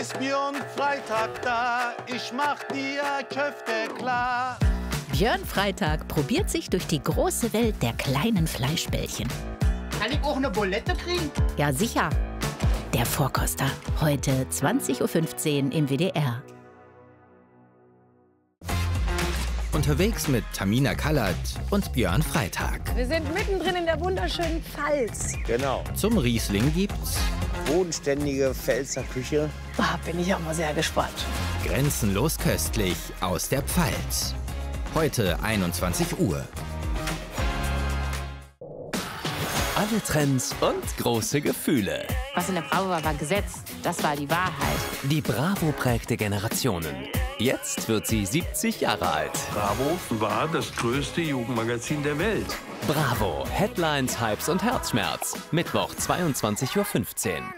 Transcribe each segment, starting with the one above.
ist Björn Freitag da, ich mach dir Köfte klar. Björn Freitag probiert sich durch die große Welt der kleinen Fleischbällchen. Kann ich auch eine Bulette kriegen? Ja, sicher. Der Vorkoster. Heute 20:15 Uhr im WDR. Unterwegs mit Tamina Kallert und Björn Freitag. Wir sind mittendrin in der wunderschönen Pfalz. Genau. Zum Riesling gibt's Bodenständige Pfälzer Küche. Bin ich auch mal sehr gespannt. Grenzenlos köstlich aus der Pfalz. Heute 21 Uhr. Alle Trends und große Gefühle. Was in der Bravo war Gesetz. Das war die Wahrheit. Die Bravo prägte Generationen. Jetzt wird sie 70 Jahre alt. Bravo war das größte Jugendmagazin der Welt. Bravo. Headlines, Hypes und Herzschmerz. Mittwoch 22:15 Uhr.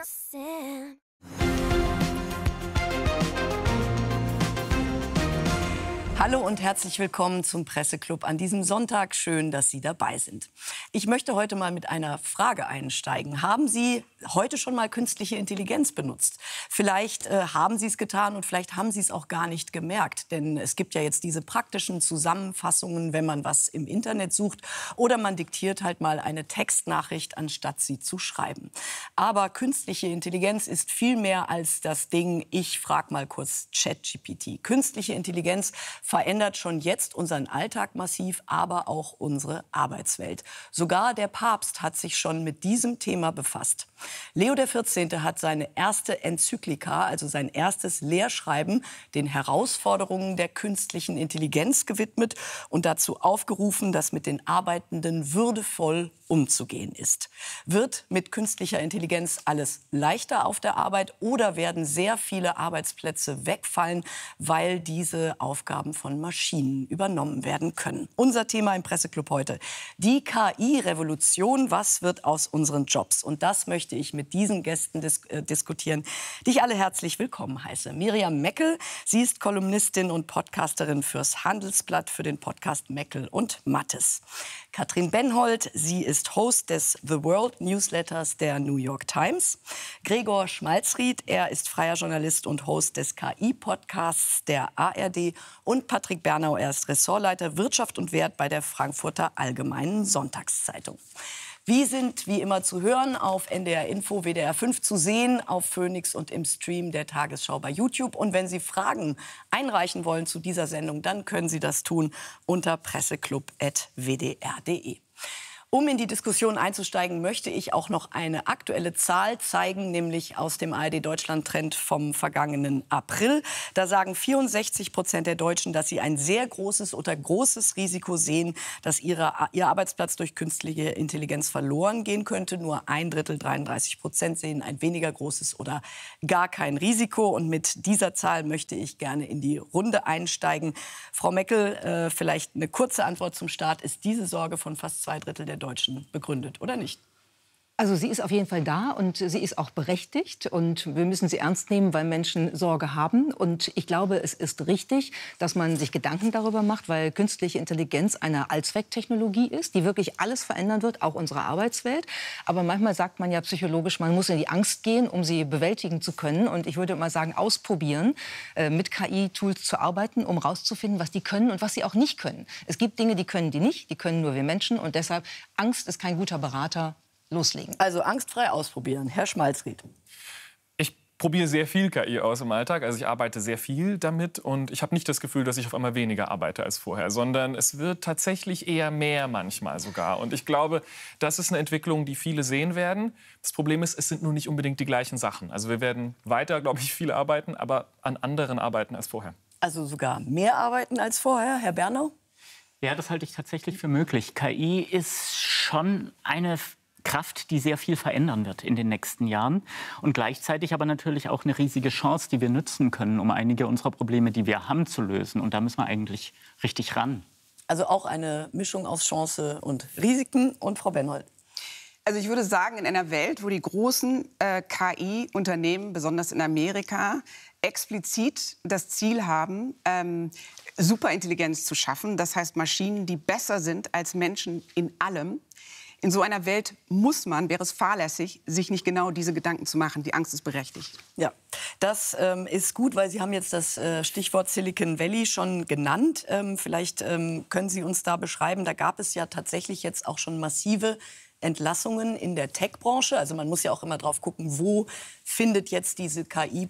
Hallo und herzlich willkommen zum Presseclub an diesem Sonntag. Schön, dass Sie dabei sind. Ich möchte heute mal mit einer Frage einsteigen. Haben Sie heute schon mal künstliche Intelligenz benutzt? Vielleicht haben Sie es getan und vielleicht haben Sie es auch gar nicht gemerkt. Denn es gibt ja jetzt diese praktischen Zusammenfassungen, wenn man was im Internet sucht. Oder man diktiert halt mal eine Textnachricht, anstatt sie zu schreiben. Aber künstliche Intelligenz ist viel mehr als das Ding, ich frage mal kurz ChatGPT. Künstliche Intelligenz verändert schon jetzt unseren Alltag massiv, aber auch unsere Arbeitswelt. Sogar der Papst hat sich schon mit diesem Thema befasst. Leo XIV. Hat seine erste Enzyklika, also sein erstes Lehrschreiben, den Herausforderungen der künstlichen Intelligenz gewidmet und dazu aufgerufen, dass mit den Arbeitenden würdevoll umzugehen ist. Wird mit künstlicher Intelligenz alles leichter auf der Arbeit oder werden sehr viele Arbeitsplätze wegfallen, weil diese Aufgaben von Maschinen übernommen werden können? Unser Thema im Presseclub heute: die KI-Revolution. Was wird aus unseren Jobs? Und das möchte ich mit diesen Gästen diskutieren, die ich alle herzlich willkommen heiße. Miriam Meckel, sie ist Kolumnistin und Podcasterin fürs Handelsblatt, für den Podcast Meckel und Mattes. Katrin Benhold, sie ist Host des The World Newsletters der New York Times. Gregor Schmalzried, er ist freier Journalist und Host des KI-Podcasts der ARD. Und Patrick Bernau, er ist Ressortleiter Wirtschaft und Wert bei der Frankfurter Allgemeinen Sonntagszeitung. Wir sind wie immer zu hören auf NDR Info, WDR 5 zu sehen, auf Phoenix und im Stream der Tagesschau bei YouTube. Und wenn Sie Fragen einreichen wollen zu dieser Sendung, dann können Sie das tun unter presseclub@wdr.de. Um in die Diskussion einzusteigen, möchte ich auch noch eine aktuelle Zahl zeigen, nämlich aus dem ARD-Deutschland-Trend vom vergangenen April. Da sagen 64% der Deutschen, dass sie ein sehr großes oder großes Risiko sehen, dass ihr Arbeitsplatz durch künstliche Intelligenz verloren gehen könnte. Nur ein Drittel, 33%, sehen ein weniger großes oder gar kein Risiko. Und mit dieser Zahl möchte ich gerne in die Runde einsteigen. Frau Meckel, vielleicht eine kurze Antwort zum Start. Ist diese Sorge von fast 2 Drittel der Deutschen begründet oder nicht? Also sie ist auf jeden Fall da und sie ist auch berechtigt und wir müssen sie ernst nehmen, weil Menschen Sorge haben. Und ich glaube, es ist richtig, dass man sich Gedanken darüber macht, weil künstliche Intelligenz eine Allzwecktechnologie ist, die wirklich alles verändern wird, auch unsere Arbeitswelt. Aber manchmal sagt man ja psychologisch, man muss in die Angst gehen, um sie bewältigen zu können. Und ich würde mal sagen, ausprobieren, mit KI-Tools zu arbeiten, um rauszufinden, was die können und was sie auch nicht können. Es gibt Dinge, die können die nicht, die können nur wir Menschen. Und deshalb, Angst ist kein guter Berater. Loslegen. Also angstfrei ausprobieren. Herr Schmalzried. Ich probiere sehr viel KI aus im Alltag. Also ich arbeite sehr viel damit und ich habe nicht das Gefühl, dass ich auf einmal weniger arbeite als vorher, sondern es wird tatsächlich eher mehr manchmal sogar. Und ich glaube, das ist eine Entwicklung, die viele sehen werden. Das Problem ist, es sind nur nicht unbedingt die gleichen Sachen. Also wir werden weiter, glaube ich, viel arbeiten, aber an anderen arbeiten als vorher. Also sogar mehr arbeiten als vorher, Herr Bernau? Ja, das halte ich tatsächlich für möglich. KI ist schon eine Kraft, die sehr viel verändern wird in den nächsten Jahren und gleichzeitig aber natürlich auch eine riesige Chance, die wir nutzen können, um einige unserer Probleme, die wir haben, zu lösen. Und da müssen wir eigentlich richtig ran. Also auch eine Mischung aus Chance und Risiken. Und Frau Benhold? Also ich würde sagen, in einer Welt, wo die großen KI-Unternehmen, besonders in Amerika, explizit das Ziel haben, Superintelligenz zu schaffen, das heißt Maschinen, die besser sind als Menschen in allem, in so einer Welt wäre es fahrlässig, sich nicht genau diese Gedanken zu machen. Die Angst ist berechtigt. Ja. Das ist gut, weil Sie haben jetzt das Stichwort Silicon Valley schon genannt. Vielleicht können Sie uns da beschreiben, da gab es ja tatsächlich jetzt auch schon massive Entlassungen in der Tech-Branche. Also man muss ja auch immer drauf gucken, wo findet jetzt diese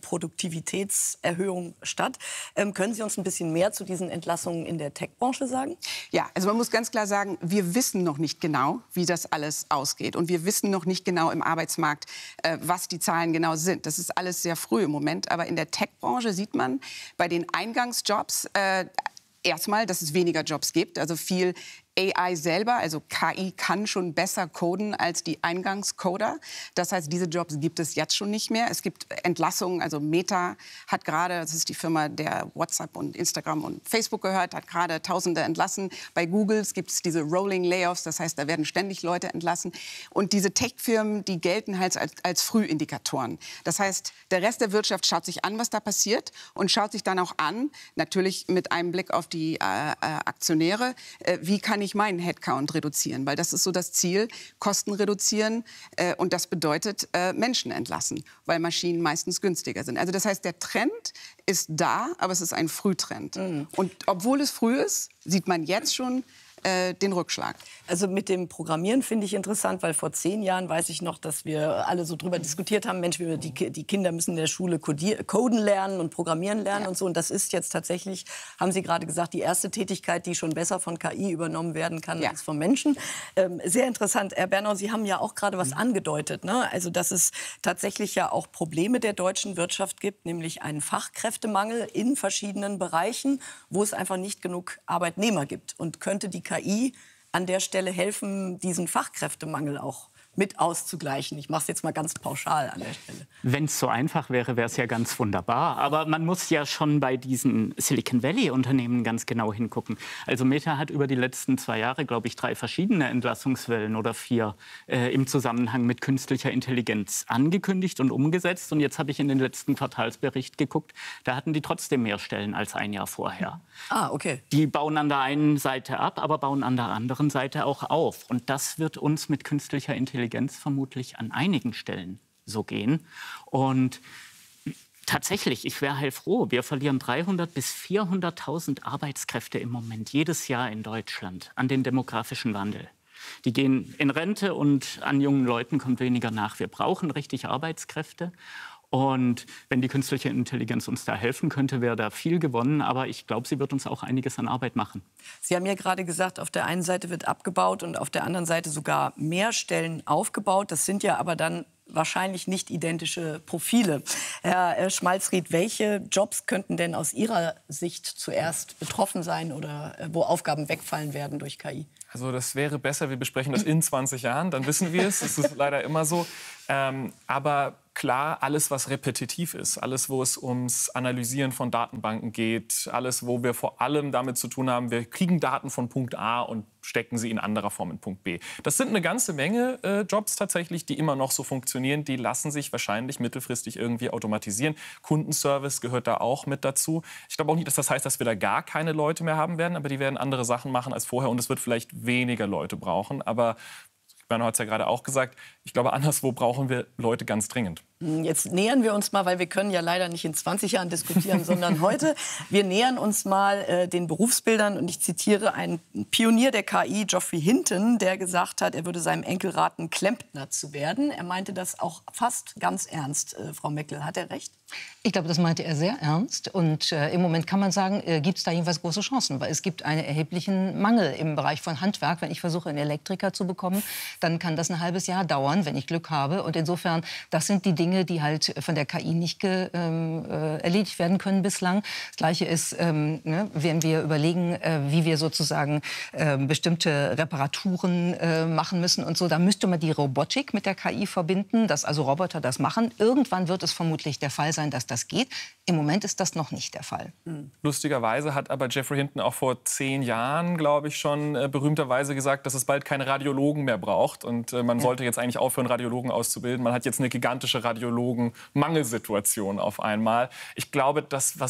KI-Produktivitätserhöhung statt. Können Sie uns ein bisschen mehr zu diesen Entlassungen in der Tech-Branche sagen? Ja, also man muss ganz klar sagen, wir wissen noch nicht genau, wie das alles ausgeht. Und wir wissen noch nicht genau im Arbeitsmarkt, was die Zahlen genau sind. Das ist alles sehr früh im Moment. Aber in der Tech-Branche sieht man bei den Eingangsjobs erstmal, dass es weniger Jobs gibt. Also viel AI selber, also KI, kann schon besser coden als die Eingangscoder. Das heißt, diese Jobs gibt es jetzt schon nicht mehr. Es gibt Entlassungen, also Meta hat gerade, das ist die Firma, der WhatsApp und Instagram und Facebook gehört, hat gerade Tausende entlassen. Bei Google gibt es diese Rolling Layoffs, das heißt, da werden ständig Leute entlassen. Und diese Tech-Firmen, die gelten halt als Frühindikatoren. Das heißt, der Rest der Wirtschaft schaut sich an, was da passiert und schaut sich dann auch an, natürlich mit einem Blick auf die Aktionäre, wie kann ich meinen Headcount reduzieren, weil das ist so das Ziel, Kosten reduzieren und das bedeutet Menschen entlassen, weil Maschinen meistens günstiger sind. Also das heißt, der Trend ist da, aber es ist ein Frühtrend. Und obwohl es früh ist, sieht man jetzt schon den Rückschlag. Also mit dem Programmieren finde ich interessant, weil vor 10 Jahren weiß ich noch, dass wir alle so drüber diskutiert haben, Mensch, die Kinder müssen in der Schule coden lernen und programmieren lernen und so. Und das ist jetzt tatsächlich, haben Sie gerade gesagt, die erste Tätigkeit, die schon besser von KI übernommen werden kann als vom Menschen. Sehr interessant. Herr Bernau, Sie haben ja auch gerade was angedeutet, ne? Also dass es tatsächlich ja auch Probleme der deutschen Wirtschaft gibt, nämlich einen Fachkräftemangel in verschiedenen Bereichen, wo es einfach nicht genug Arbeitnehmer gibt. Und könnte die KI an der Stelle helfen, diesen Fachkräftemangel auch mit auszugleichen. Ich mache es jetzt mal ganz pauschal an der Stelle. Wenn es so einfach wäre, wäre es ja ganz wunderbar. Aber man muss ja schon bei diesen Silicon Valley-Unternehmen ganz genau hingucken. Also Meta hat über die letzten 2 Jahre, glaube ich, 3 verschiedene Entlassungswellen oder 4 im Zusammenhang mit künstlicher Intelligenz angekündigt und umgesetzt. Und jetzt habe ich in den letzten Quartalsbericht geguckt, da hatten die trotzdem mehr Stellen als ein Jahr vorher. Ah, okay. Die bauen an der einen Seite ab, aber bauen an der anderen Seite auch auf. Und das wird uns mit künstlicher Intelligenz vermutlich an einigen Stellen so gehen. Und tatsächlich, ich wäre heilfroh, wir verlieren 300.000 bis 400.000 Arbeitskräfte im Moment jedes Jahr in Deutschland an den demografischen Wandel. Die gehen in Rente und an jungen Leuten kommt weniger nach. Wir brauchen richtig Arbeitskräfte. Und wenn die künstliche Intelligenz uns da helfen könnte, wäre da viel gewonnen. Aber ich glaube, sie wird uns auch einiges an Arbeit machen. Sie haben ja gerade gesagt, auf der einen Seite wird abgebaut und auf der anderen Seite sogar mehr Stellen aufgebaut. Das sind ja aber dann wahrscheinlich nicht identische Profile. Herr Schmalzried, welche Jobs könnten denn aus Ihrer Sicht zuerst betroffen sein oder wo Aufgaben wegfallen werden durch KI? Also das wäre besser, wir besprechen das in 20 Jahren, dann wissen wir es. Das ist leider immer so. Aber klar, alles, was repetitiv ist, alles, wo es ums Analysieren von Datenbanken geht, alles, wo wir vor allem damit zu tun haben, wir kriegen Daten von Punkt A und stecken sie in anderer Form in Punkt B. Das sind eine ganze Menge Jobs tatsächlich, die immer noch so funktionieren. Die lassen sich wahrscheinlich mittelfristig irgendwie automatisieren. Kundenservice gehört da auch mit dazu. Ich glaube auch nicht, dass das heißt, dass wir da gar keine Leute mehr haben werden, aber die werden andere Sachen machen als vorher und es wird vielleicht weniger Leute brauchen. Aber Bernau hat es ja gerade auch gesagt, ich glaube, anderswo brauchen wir Leute ganz dringend. Jetzt nähern wir uns mal, weil wir können ja leider nicht in 20 Jahren diskutieren, sondern heute. Wir nähern uns mal den Berufsbildern und ich zitiere einen Pionier der KI, Geoffrey Hinton, der gesagt hat, er würde seinem Enkel raten, Klempner zu werden. Er meinte das auch fast ganz ernst, Frau Meckel. Hat er recht? Ich glaube, das meinte er sehr ernst. Und im Moment kann man sagen, gibt es da jedenfalls große Chancen. Weil es gibt einen erheblichen Mangel im Bereich von Handwerk. Wenn ich versuche, einen Elektriker zu bekommen, dann kann das ein halbes Jahr dauern, wenn ich Glück habe. Und insofern, das sind die Dinge, die halt von der KI nicht erledigt werden können bislang. Das Gleiche ist, wenn wir überlegen, wie wir sozusagen bestimmte Reparaturen machen müssen und so. Da müsste man die Robotik mit der KI verbinden, dass also Roboter das machen. Irgendwann wird es vermutlich der Fall sein, dass das geht. Im Moment ist das noch nicht der Fall. Lustigerweise hat aber Geoffrey Hinton auch vor 10 Jahren, glaube ich, schon berühmterweise gesagt, dass es bald keine Radiologen mehr braucht. Und man sollte jetzt eigentlich aufhören, Radiologen auszubilden. Man hat jetzt eine gigantische Radiologen-Mangelsituation auf einmal. Ich glaube,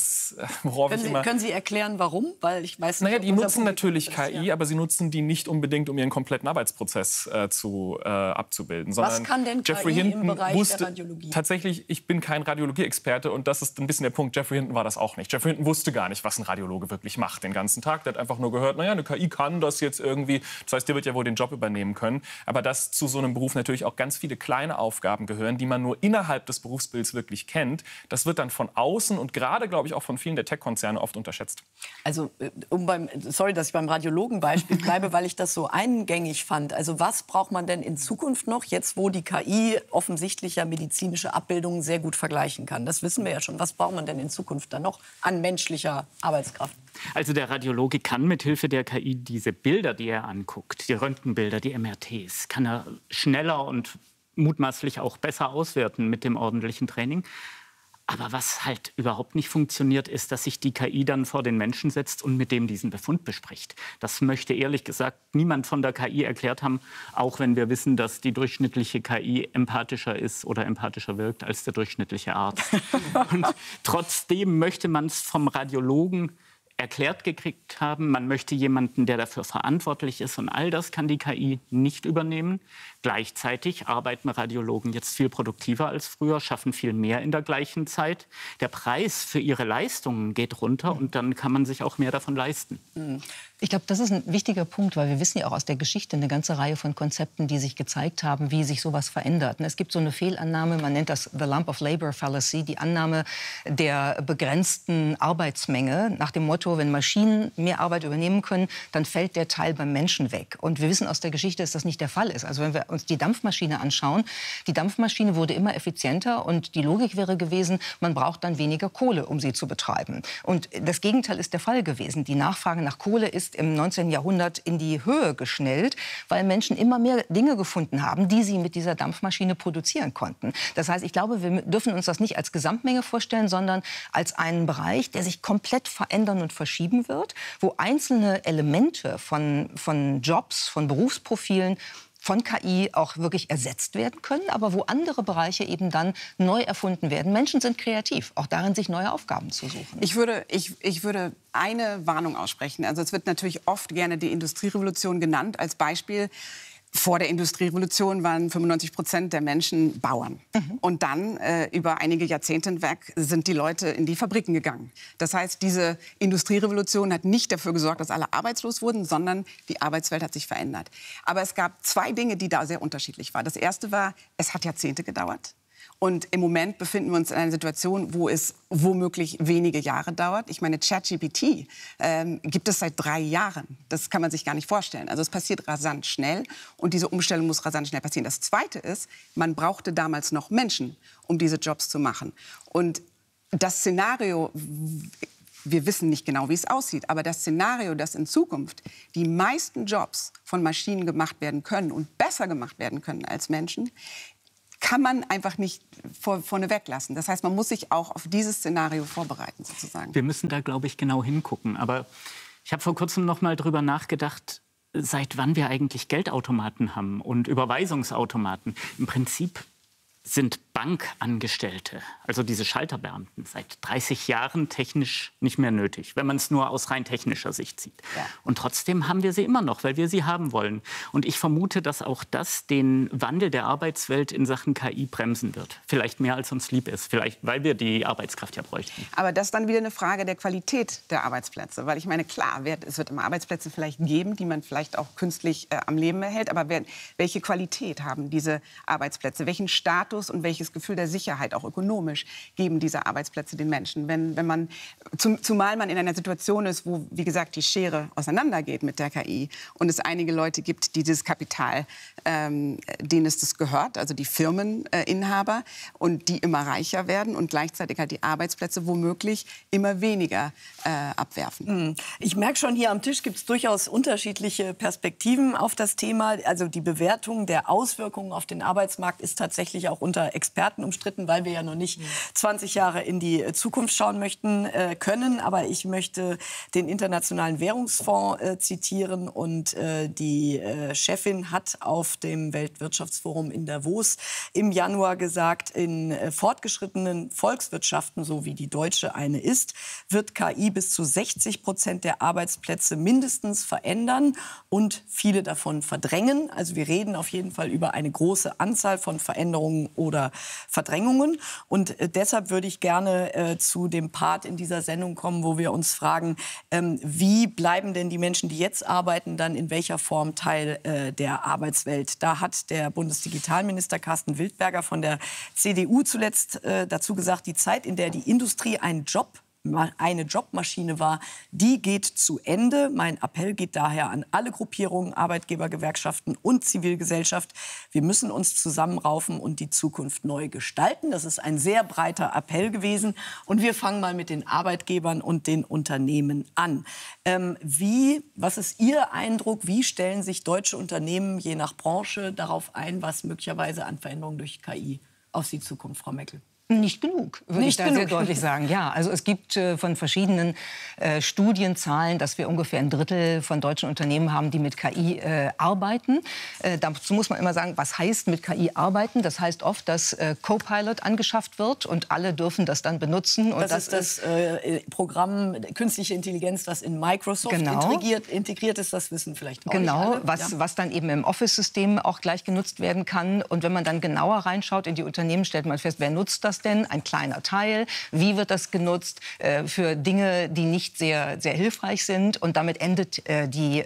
worauf ich immer... Können Sie erklären, warum? Weil ich weiß nicht, naja, die nutzen natürlich KI, aber sie nutzen die nicht unbedingt, um ihren kompletten Arbeitsprozess abzubilden. Was kann denn Jeffrey KI Hinton im Bereich wusste, der Radiologie? Tatsächlich, ich bin kein Radiologie-Experte und das ist ein bisschen der Punkt. Jeffrey Hinton war das auch nicht. Jeffrey Hinton wusste gar nicht, was ein Radiologe wirklich macht den ganzen Tag. Der hat einfach nur gehört, naja, eine KI kann das jetzt irgendwie. Das heißt, der wird ja wohl den Job übernehmen können. Aber dass zu so einem Beruf natürlich auch ganz viele kleine Aufgaben gehören, die man nur innerhalb des Berufsbilds wirklich kennt, das wird dann von außen und gerade, glaube ich, auch von vielen der Tech-Konzerne oft unterschätzt. Also, sorry, dass ich beim Radiologenbeispiel bleibe, weil ich das so eingängig fand. Also, was braucht man denn in Zukunft noch, jetzt wo die KI offensichtlich ja medizinische Abbildungen sehr gut vergleichen kann? Das wissen wir ja schon. Was braucht man denn in Zukunft dann noch an menschlicher Arbeitskraft? Also der Radiologe kann mithilfe der KI diese Bilder, die er anguckt, die Röntgenbilder, die MRTs, kann er schneller und mutmaßlich auch besser auswerten mit dem ordentlichen Training. Aber was halt überhaupt nicht funktioniert, ist, dass sich die KI dann vor den Menschen setzt und mit dem diesen Befund bespricht. Das möchte ehrlich gesagt niemand von der KI erklärt haben, auch wenn wir wissen, dass die durchschnittliche KI empathischer ist oder empathischer wirkt als der durchschnittliche Arzt. Und trotzdem möchte man es vom Radiologen erklärt gekriegt haben. Man möchte jemanden, der dafür verantwortlich ist. Und all das kann die KI nicht übernehmen. Gleichzeitig arbeiten Radiologen jetzt viel produktiver als früher, schaffen viel mehr in der gleichen Zeit. Der Preis für ihre Leistungen geht runter und dann kann man sich auch mehr davon leisten. Ich glaube, das ist ein wichtiger Punkt, weil wir wissen ja auch aus der Geschichte eine ganze Reihe von Konzepten, die sich gezeigt haben, wie sich sowas verändert. Es gibt so eine Fehlannahme, man nennt das the lump of labor fallacy, die Annahme der begrenzten Arbeitsmenge nach dem Motto, wenn Maschinen mehr Arbeit übernehmen können, dann fällt der Teil beim Menschen weg. Und wir wissen aus der Geschichte, dass das nicht der Fall ist. Also wenn wir uns die Dampfmaschine anschauen, die Dampfmaschine wurde immer effizienter und die Logik wäre gewesen, man braucht dann weniger Kohle, um sie zu betreiben. Und das Gegenteil ist der Fall gewesen. Die Nachfrage nach Kohle ist im 19. Jahrhundert in die Höhe geschnellt, weil Menschen immer mehr Dinge gefunden haben, die sie mit dieser Dampfmaschine produzieren konnten. Das heißt, ich glaube, wir dürfen uns das nicht als Gesamtmenge vorstellen, sondern als einen Bereich, der sich komplett verändern und verschieben wird, wo einzelne Elemente von Jobs, von Berufsprofilen von KI auch wirklich ersetzt werden können, aber wo andere Bereiche eben dann neu erfunden werden. Menschen sind kreativ, auch darin, sich neue Aufgaben zu suchen. Ich würde eine Warnung aussprechen. Also es wird natürlich oft gerne die Industrierevolution genannt als Beispiel. Vor der Industrierevolution waren 95% der Menschen Bauern. Und dann, über einige Jahrzehnte hinweg, sind die Leute in die Fabriken gegangen. Das heißt, diese Industrierevolution hat nicht dafür gesorgt, dass alle arbeitslos wurden, sondern die Arbeitswelt hat sich verändert. Aber es gab zwei Dinge, die da sehr unterschiedlich waren. Das erste war, es hat Jahrzehnte gedauert. Und im Moment befinden wir uns in einer Situation, wo es womöglich wenige Jahre dauert. Ich meine, ChatGPT gibt es seit 3 Jahren. Das kann man sich gar nicht vorstellen. Also es passiert rasant schnell und diese Umstellung muss rasant schnell passieren. Das Zweite ist, man brauchte damals noch Menschen, um diese Jobs zu machen. Und das Szenario, wir wissen nicht genau, wie es aussieht, aber das Szenario, dass in Zukunft die meisten Jobs von Maschinen gemacht werden können und besser gemacht werden können als Menschen, kann man einfach nicht vorne weglassen. Das heißt, man muss sich auch auf dieses Szenario vorbereiten, sozusagen. Wir müssen da, glaube ich, genau hingucken. Aber ich habe vor kurzem noch mal drüber nachgedacht, seit wann wir eigentlich Geldautomaten haben und Überweisungsautomaten. Im Prinzip sind Bankangestellte, also diese Schalterbeamten, seit 30 Jahren technisch nicht mehr nötig, wenn man es nur aus rein technischer Sicht sieht. Ja. Und trotzdem haben wir sie immer noch, weil wir sie haben wollen. Und ich vermute, dass auch das den Wandel der Arbeitswelt in Sachen KI bremsen wird. Vielleicht mehr, als uns lieb ist. Vielleicht, weil wir die Arbeitskraft ja bräuchten. Aber das ist dann wieder eine Frage der Qualität der Arbeitsplätze. Weil ich meine, klar, es wird immer Arbeitsplätze vielleicht geben, die man vielleicht auch künstlich am Leben erhält. Aber welche Qualität haben diese Arbeitsplätze? Welchen Status und welches Gefühl der Sicherheit, auch ökonomisch, geben diese Arbeitsplätze den Menschen? Wenn man, zumal man in einer Situation ist, wo, wie gesagt, die Schere auseinandergeht mit der KI und es einige Leute gibt, die dieses Kapital, denen es das gehört, also die Firmeninhaber, und die immer reicher werden und gleichzeitig halt die Arbeitsplätze womöglich immer weniger abwerfen. Ich merke schon, hier am Tisch gibt es durchaus unterschiedliche Perspektiven auf das Thema. Also die Bewertung der Auswirkungen auf den Arbeitsmarkt ist tatsächlich auch unter Experten Experten umstritten, weil wir ja noch nicht 20 Jahre in die Zukunft schauen können. Aber ich möchte den Internationalen Währungsfonds zitieren. Und die Chefin hat auf dem Weltwirtschaftsforum in Davos im Januar gesagt, in fortgeschrittenen Volkswirtschaften, so wie die deutsche eine ist, wird KI bis zu 60% der Arbeitsplätze mindestens verändern und viele davon verdrängen. Also wir reden auf jeden Fall über eine große Anzahl von Veränderungen oder Verdrängungen. Und deshalb würde ich gerne zu dem Part in dieser Sendung kommen, wo wir uns fragen, wie bleiben denn die Menschen, die jetzt arbeiten, dann in welcher Form Teil der Arbeitswelt? Da hat der Bundesdigitalminister Carsten Wildberger von der CDU zuletzt dazu gesagt, die Zeit, in der die Industrie eine Jobmaschine war, die geht zu Ende. Mein Appell geht daher an alle Gruppierungen, Arbeitgeber, Gewerkschaften und Zivilgesellschaft. Wir müssen uns zusammenraufen und die Zukunft neu gestalten. Das ist ein sehr breiter Appell gewesen. Und wir fangen mal mit den Arbeitgebern und den Unternehmen an. Was ist Ihr Eindruck? Wie stellen sich deutsche Unternehmen je nach Branche darauf ein, was möglicherweise an Veränderungen durch KI auf Sie zukommt, Frau Meckel? Nicht genug, würde ich da sehr deutlich sagen. Ja, also es gibt von verschiedenen Studienzahlen, dass wir ungefähr ein Drittel von deutschen Unternehmen haben, die mit KI arbeiten. Dazu muss man immer sagen, was heißt mit KI arbeiten? Das heißt oft, dass Copilot angeschafft wird und alle dürfen das dann benutzen. Und das ist das Programm Künstliche Intelligenz, das in Microsoft integriert ist. Das wissen vielleicht auch nicht alle. Was dann eben im Office-System auch gleich genutzt werden kann. Und wenn man dann genauer reinschaut in die Unternehmen, stellt man fest, wer nutzt das denn? Ein kleiner Teil. Wie wird das genutzt? Für Dinge, die nicht sehr, sehr hilfreich sind. Und damit endet die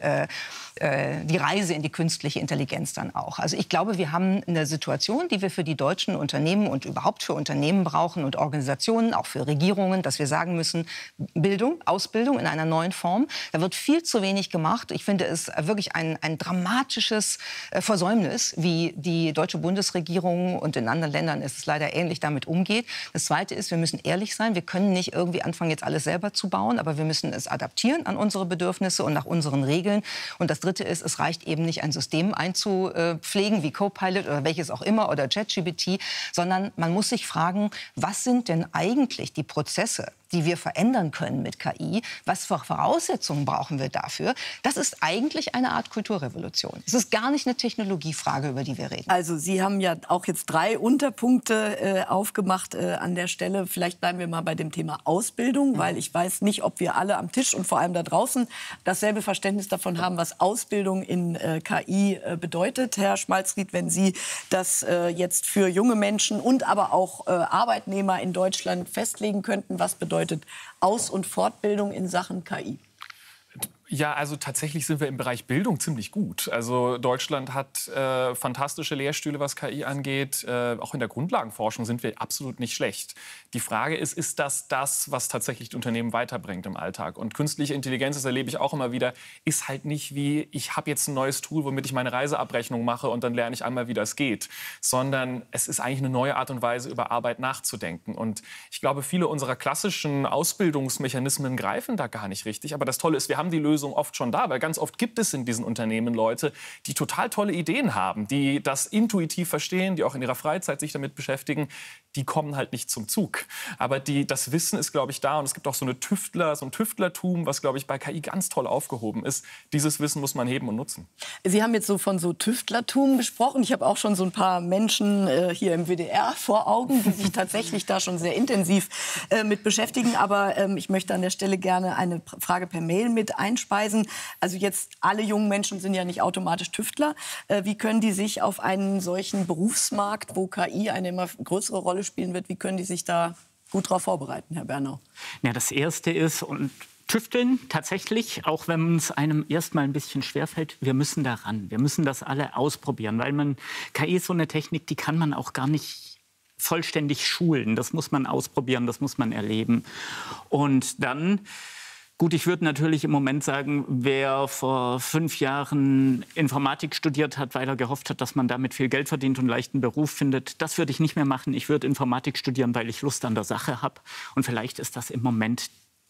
Reise in die künstliche Intelligenz dann auch. Also ich glaube, wir haben eine Situation, die wir für die deutschen Unternehmen und überhaupt für Unternehmen brauchen und Organisationen, auch für Regierungen, dass wir sagen müssen, Bildung, Ausbildung in einer neuen Form. Da wird viel zu wenig gemacht. Ich finde es wirklich ein dramatisches Versäumnis, wie die deutsche Bundesregierung, und in anderen Ländern ist es leider ähnlich, damit umgeht. Das Zweite ist, wir müssen ehrlich sein. Wir können nicht irgendwie anfangen, jetzt alles selber zu bauen, aber wir müssen es adaptieren an unsere Bedürfnisse und nach unseren Regeln. Und das Dritte ist, es reicht eben nicht, ein System einzupflegen, wie Copilot oder welches auch immer oder ChatGPT, sondern man muss sich fragen, was sind denn eigentlich die Prozesse, die wir verändern können mit KI? Was für Voraussetzungen brauchen wir dafür? Das ist eigentlich eine Art Kulturrevolution. Es ist gar nicht eine Technologiefrage, über die wir reden. Also Sie haben ja auch jetzt 3 Unterpunkte aufgemacht an der Stelle. Vielleicht bleiben wir mal bei dem Thema Ausbildung, weil ich weiß nicht, ob wir alle am Tisch und vor allem da draußen dasselbe Verständnis davon haben, was Ausbildung in KI bedeutet. Herr Schmalzried, wenn Sie das jetzt für junge Menschen und aber auch Arbeitnehmer in Deutschland festlegen könnten, was bedeutet Aus- und Fortbildung in Sachen KI? Ja, also tatsächlich sind wir im Bereich Bildung ziemlich gut. Also Deutschland hat fantastische Lehrstühle, was KI angeht. Auch in der Grundlagenforschung sind wir absolut nicht schlecht. Die Frage ist das, was tatsächlich die Unternehmen weiterbringt im Alltag? Und künstliche Intelligenz, das erlebe ich auch immer wieder, ist halt nicht wie, ich habe jetzt ein neues Tool, womit ich meine Reiseabrechnung mache und dann lerne ich einmal, wie das geht. Sondern es ist eigentlich eine neue Art und Weise, über Arbeit nachzudenken. Und ich glaube, viele unserer klassischen Ausbildungsmechanismen greifen da gar nicht richtig. Aber das Tolle ist, wir haben die Lösung oft schon da, weil ganz oft gibt es in diesen Unternehmen Leute, die total tolle Ideen haben, die das intuitiv verstehen, die auch in ihrer Freizeit sich damit beschäftigen. Die kommen halt nicht zum Zug. Aber das Wissen ist, glaube ich, da. Und es gibt auch so ein Tüftlertum, was, glaube ich, bei KI ganz toll aufgehoben ist. Dieses Wissen muss man heben und nutzen. Sie haben jetzt so von so Tüftlertum gesprochen. Ich habe auch schon so ein paar Menschen hier im WDR vor Augen, die sich tatsächlich da schon sehr intensiv mit beschäftigen. Aber ich möchte an der Stelle gerne eine Frage per Mail mit einspeisen. Also jetzt, alle jungen Menschen sind ja nicht automatisch Tüftler. Wie können die sich auf einen solchen Berufsmarkt, wo KI eine immer größere Rolle spielen wird, wie können die sich da gut darauf vorbereiten, Herr Bernau? Ja, das Erste ist, und Tüfteln tatsächlich, auch wenn es einem erstmal ein bisschen schwerfällt, wir müssen da ran. Wir müssen das alle ausprobieren, weil KI ist so eine Technik, die kann man auch gar nicht vollständig schulen. Das muss man ausprobieren, das muss man erleben. Und dann, gut, ich würde natürlich im Moment sagen, wer vor 5 Jahren Informatik studiert hat, weil er gehofft hat, dass man damit viel Geld verdient und leichten Beruf findet, das würde ich nicht mehr machen. Ich würde Informatik studieren, weil ich Lust an der Sache habe. Und vielleicht ist das im Moment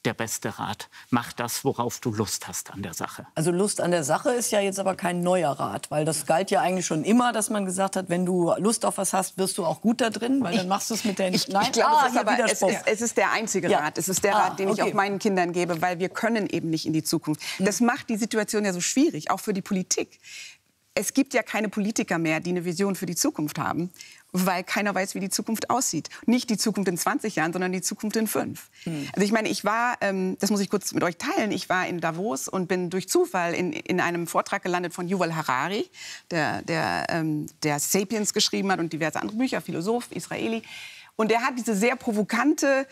der beste Rat. Mach das, worauf du Lust hast an der Sache. Also Lust an der Sache ist ja jetzt aber kein neuer Rat, weil das galt ja eigentlich schon immer, dass man gesagt hat, wenn du Lust auf was hast, wirst du auch gut da drin, weil dann machst du es mit der... Ich glaube, es ist der einzige Rat. Es ist der Rat, den ich auch meinen Kindern gebe, weil wir können eben nicht in die Zukunft. Das macht die Situation ja so schwierig, auch für die Politik. Es gibt ja keine Politiker mehr, die eine Vision für die Zukunft haben, weil keiner weiß, wie die Zukunft aussieht. Nicht die Zukunft in 20 Jahren, sondern die Zukunft in 5. Also ich meine, ich war, das muss ich kurz mit euch teilen, ich war in Davos und bin durch Zufall in einem Vortrag gelandet von Yuval Harari, der Sapiens geschrieben hat und diverse andere Bücher, Philosoph, Israeli. Und er hat diese sehr provokante,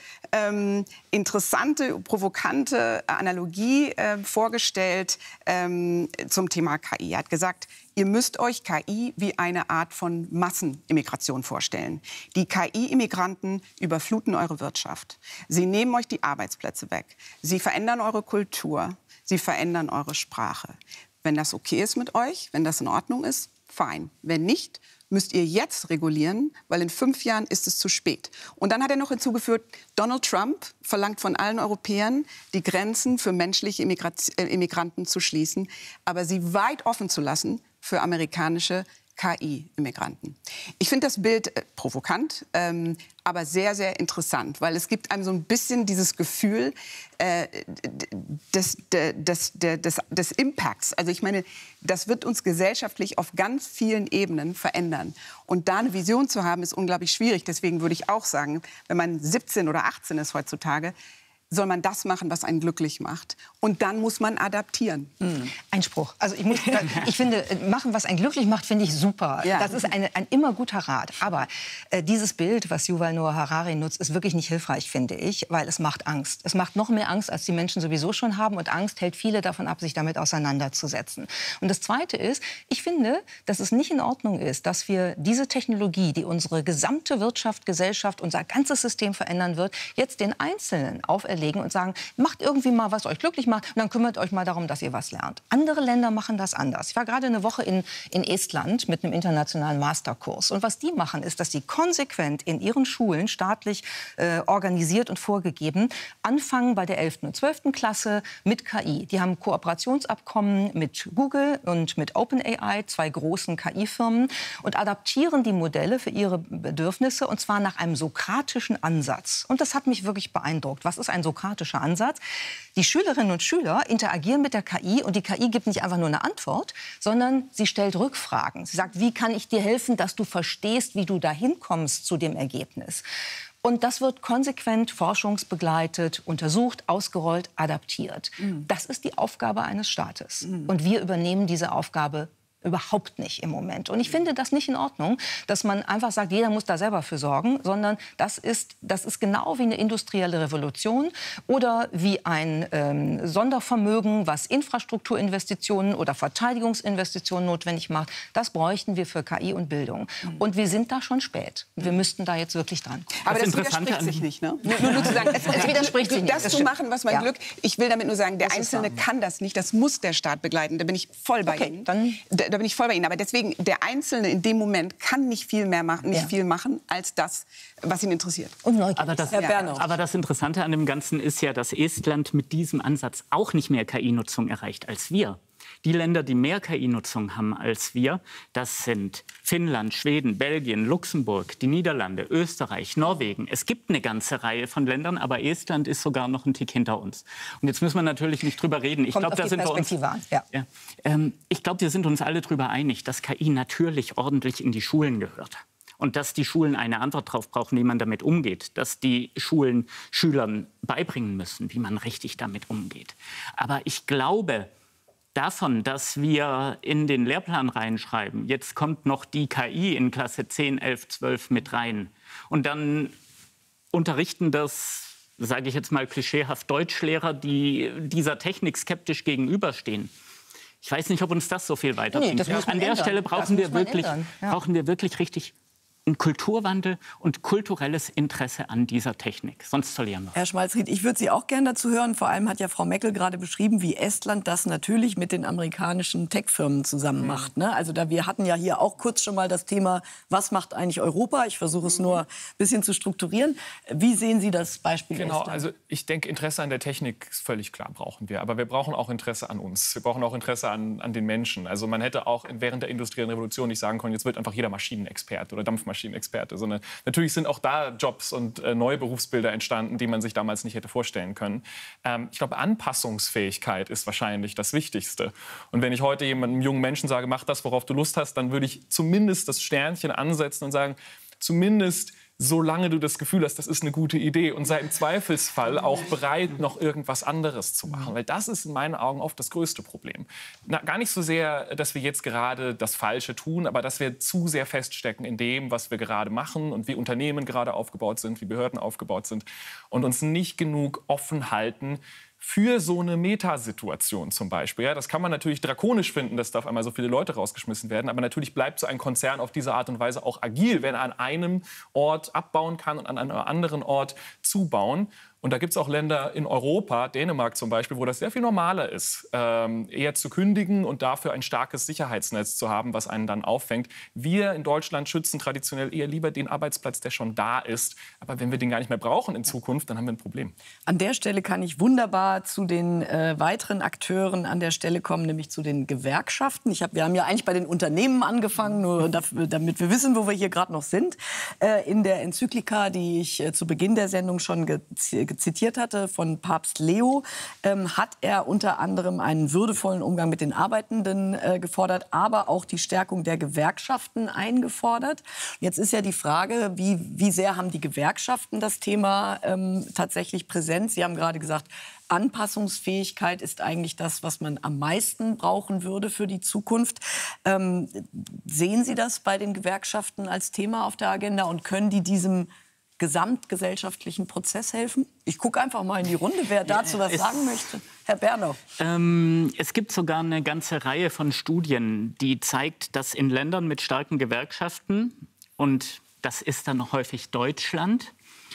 provokante Analogie vorgestellt zum Thema KI. Er hat gesagt, ihr müsst euch KI wie eine Art von Massenimmigration vorstellen. Die KI-Immigranten überfluten eure Wirtschaft. Sie nehmen euch die Arbeitsplätze weg. Sie verändern eure Kultur. Sie verändern eure Sprache. Wenn das okay ist mit euch, wenn das in Ordnung ist, fein. Wenn nicht, müsst ihr jetzt regulieren, weil in 5 Jahren ist es zu spät. Und dann hat er noch hinzugefügt, Donald Trump verlangt von allen Europäern, die Grenzen für menschliche Immigranten zu schließen, aber sie weit offen zu lassen für amerikanische KI-Immigranten. Ich finde das Bild provokant, aber sehr, sehr interessant, weil es gibt einem so ein bisschen dieses Gefühl des Impacts. Also ich meine, das wird uns gesellschaftlich auf ganz vielen Ebenen verändern. Und da eine Vision zu haben, ist unglaublich schwierig. Deswegen würde ich auch sagen, wenn man 17 oder 18 ist heutzutage, soll man das machen, was einen glücklich macht. Und dann muss man adaptieren. Einspruch. Also ich finde, machen, was einen glücklich macht, finde ich super. Ja. Das ist ein immer guter Rat. Aber dieses Bild, was Yuval Noah Harari nutzt, ist wirklich nicht hilfreich, finde ich, weil es macht Angst. Es macht noch mehr Angst, als die Menschen sowieso schon haben. Und Angst hält viele davon ab, sich damit auseinanderzusetzen. Und das Zweite ist, ich finde, dass es nicht in Ordnung ist, dass wir diese Technologie, die unsere gesamte Wirtschaft, Gesellschaft, unser ganzes System verändern wird, jetzt den Einzelnen auferlegen und sagen, macht irgendwie mal, was euch glücklich macht und dann kümmert euch mal darum, dass ihr was lernt. Andere Länder machen das anders. Ich war gerade eine Woche in Estland mit einem internationalen Masterkurs. Und was die machen, ist, dass sie konsequent in ihren Schulen, staatlich organisiert und vorgegeben, anfangen bei der 11. und 12. Klasse mit KI. Die haben Kooperationsabkommen mit Google und mit OpenAI, 2 großen KI-Firmen, und adaptieren die Modelle für ihre Bedürfnisse, und zwar nach einem sokratischen Ansatz. Und das hat mich wirklich beeindruckt. Was ist ein sokratischer Ansatz? Die Schülerinnen und Schüler interagieren mit der KI und die KI gibt nicht einfach nur eine Antwort, sondern sie stellt Rückfragen. Sie sagt, wie kann ich dir helfen, dass du verstehst, wie du dahin kommst zu dem Ergebnis? Und das wird konsequent forschungsbegleitet, untersucht, ausgerollt, adaptiert. Das ist die Aufgabe eines Staates. Und wir übernehmen diese Aufgabe überhaupt nicht im Moment. Und ich finde das nicht in Ordnung, dass man einfach sagt, jeder muss da selber für sorgen, sondern das ist genau wie eine industrielle Revolution oder wie ein Sondervermögen, was Infrastrukturinvestitionen oder Verteidigungsinvestitionen notwendig macht. Das bräuchten wir für KI und Bildung. Und wir sind da schon spät. Wir müssten da jetzt wirklich dran. Aber das widerspricht sich nicht, ne? Nur zu sagen, es widerspricht sich nicht. Das zu machen, was man Glück... Ich will damit nur sagen, der Einzelne kann das nicht. Das muss der Staat begleiten. Da bin ich voll bei Ihnen. Da bin ich voll bei Ihnen. Aber deswegen, der Einzelne in dem Moment kann nicht viel mehr machen, viel machen, als das, was ihn interessiert. Aber das Interessante an dem Ganzen ist ja, dass Estland mit diesem Ansatz auch nicht mehr KI-Nutzung erreicht als wir. Die Länder, die mehr KI-Nutzung haben als wir, das sind Finnland, Schweden, Belgien, Luxemburg, die Niederlande, Österreich, Norwegen. Es gibt eine ganze Reihe von Ländern, aber Estland ist sogar noch ein Tick hinter uns. Und jetzt müssen wir natürlich nicht drüber reden. Ich glaube, wir sind uns alle darüber einig, dass KI natürlich ordentlich in die Schulen gehört. Und dass die Schulen eine Antwort darauf brauchen, wie man damit umgeht. Dass die Schulen Schülern beibringen müssen, wie man richtig damit umgeht. Aber ich glaube, davon, dass wir in den Lehrplan reinschreiben, jetzt kommt noch die KI in Klasse 10, 11, 12 mit rein. Und dann unterrichten das, sage ich jetzt mal klischeehaft, Deutschlehrer, die dieser Technik skeptisch gegenüberstehen. Ich weiß nicht, ob uns das so viel weiterbringt. Nee, An der Stelle brauchen wir wirklich richtig ein Kulturwandel und kulturelles Interesse an dieser Technik. Sonst verlieren wir. Herr Schmalzried, ich würde Sie auch gerne dazu hören. Vor allem hat ja Frau Meckel gerade beschrieben, wie Estland das natürlich mit den amerikanischen Tech-Firmen zusammen macht. Ne? Also wir hatten ja hier auch kurz schon mal das Thema, was macht eigentlich Europa? Ich versuche es nur ein bisschen zu strukturieren. Wie sehen Sie das Beispiel Genau, Estland? also ich denke, Interesse an der Technik ist völlig klar, brauchen wir. Aber wir brauchen auch Interesse an uns. Wir brauchen auch Interesse an den Menschen. Also man hätte auch während der industriellen Revolution nicht sagen können, jetzt wird einfach jeder Maschinenexperte oder Dampfmaschinenexperte, sondern natürlich sind auch da Jobs und neue Berufsbilder entstanden, die man sich damals nicht hätte vorstellen können. Ich glaube, Anpassungsfähigkeit ist wahrscheinlich das Wichtigste. Und wenn ich heute einem jungen Menschen sage, mach das, worauf du Lust hast, dann würde ich zumindest das Sternchen ansetzen und sagen, zumindest solange du das Gefühl hast, das ist eine gute Idee und sei im Zweifelsfall auch bereit, noch irgendwas anderes zu machen. Weil das ist in meinen Augen oft das größte Problem. Gar nicht so sehr, dass wir jetzt gerade das Falsche tun, aber dass wir zu sehr feststecken in dem, was wir gerade machen und wie Unternehmen gerade aufgebaut sind, wie Behörden aufgebaut sind und uns nicht genug offen halten für so eine Metasituation zum Beispiel. Ja, das kann man natürlich drakonisch finden, dass da auf einmal so viele Leute rausgeschmissen werden. Aber natürlich bleibt so ein Konzern auf diese Art und Weise auch agil, wenn er an einem Ort abbauen kann und an einem anderen Ort zubauen. Und da gibt es auch Länder in Europa, Dänemark zum Beispiel, wo das sehr viel normaler ist, eher zu kündigen und dafür ein starkes Sicherheitsnetz zu haben, was einen dann auffängt. Wir in Deutschland schützen traditionell eher lieber den Arbeitsplatz, der schon da ist. Aber wenn wir den gar nicht mehr brauchen in Zukunft, dann haben wir ein Problem. An der Stelle kann ich wunderbar zu den weiteren Akteuren an der Stelle kommen, nämlich zu den Gewerkschaften. Wir haben ja eigentlich bei den Unternehmen angefangen, nur damit wir wissen, wo wir hier gerade noch sind. In der Enzyklika, die ich zu Beginn der Sendung schon zitiert hatte, von Papst Leo, hat er unter anderem einen würdevollen Umgang mit den Arbeitenden gefordert, aber auch die Stärkung der Gewerkschaften eingefordert. Jetzt ist ja die Frage, wie sehr haben die Gewerkschaften das Thema tatsächlich präsent? Sie haben gerade gesagt, Anpassungsfähigkeit ist eigentlich das, was man am meisten brauchen würde für die Zukunft. Sehen Sie das bei den Gewerkschaften als Thema auf der Agenda und können die diesem gesamtgesellschaftlichen Prozess helfen? Ich gucke einfach mal in die Runde, wer dazu was sagen möchte. Herr Bernau. Es gibt sogar eine ganze Reihe von Studien, die zeigt, dass in Ländern mit starken Gewerkschaften, und das ist dann häufig Deutschland,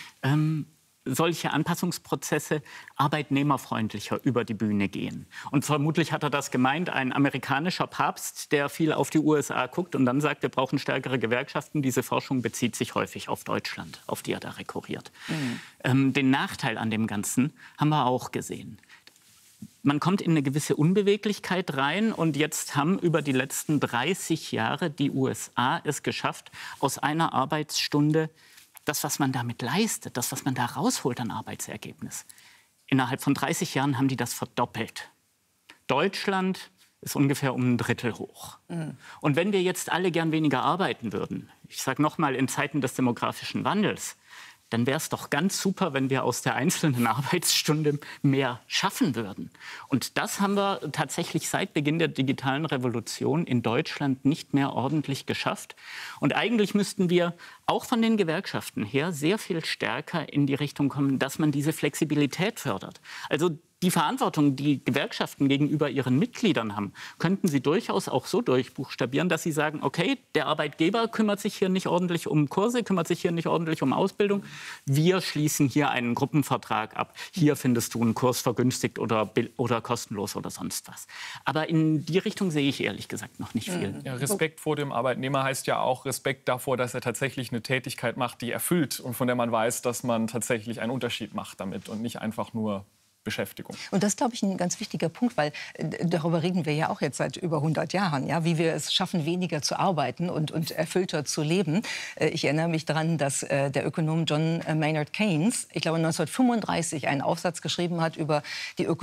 solche Anpassungsprozesse arbeitnehmerfreundlicher über die Bühne gehen. Und vermutlich hat er das gemeint, ein amerikanischer Papst, der viel auf die USA guckt und dann sagt, wir brauchen stärkere Gewerkschaften. Diese Forschung bezieht sich häufig auf Deutschland, auf die er da rekurriert. Den Nachteil an dem Ganzen haben wir auch gesehen. Man kommt in eine gewisse Unbeweglichkeit rein und jetzt haben über die letzten 30 Jahre die USA es geschafft, aus einer Arbeitsstunde das, was man damit leistet, das, was man da rausholt an Arbeitsergebnis. Innerhalb von 30 Jahren haben die das verdoppelt. Deutschland ist ungefähr um ein Drittel hoch. Und wenn wir jetzt alle gern weniger arbeiten würden, ich sage noch mal, in Zeiten des demografischen Wandels, dann wäre es doch ganz super, wenn wir aus der einzelnen Arbeitsstunde mehr schaffen würden. Und das haben wir tatsächlich seit Beginn der digitalen Revolution in Deutschland nicht mehr ordentlich geschafft. Und eigentlich müssten wir auch von den Gewerkschaften her sehr viel stärker in die Richtung kommen, dass man diese Flexibilität fördert. Also die Verantwortung, die Gewerkschaften gegenüber ihren Mitgliedern haben, könnten sie durchaus auch so durchbuchstabieren, dass sie sagen, okay, der Arbeitgeber kümmert sich hier nicht ordentlich um Kurse, kümmert sich hier nicht ordentlich um Ausbildung. Wir schließen hier einen Gruppenvertrag ab. Hier findest du einen Kurs vergünstigt oder kostenlos oder sonst was. Aber in die Richtung sehe ich ehrlich gesagt noch nicht viel. Ja, Respekt vor dem Arbeitnehmer heißt ja auch Respekt davor, dass er tatsächlich eine Tätigkeit macht, die erfüllt und von der man weiß, dass man tatsächlich einen Unterschied macht damit und nicht einfach nur Beschäftigung. Und das ist, glaube ich, ein ganz wichtiger Punkt, weil darüber reden wir ja auch jetzt seit über 100 Jahren, ja, wie wir es schaffen, weniger zu arbeiten und erfüllter zu leben. Ich erinnere mich daran, dass der Ökonom John Maynard Keynes, ich glaube 1935, einen Aufsatz geschrieben hat über die